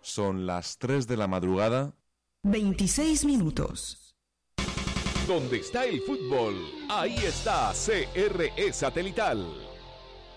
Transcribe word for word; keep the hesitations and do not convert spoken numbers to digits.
Son las tres de la madrugada. veintiséis minutos. Donde está el fútbol, ahí está C R E Satelital.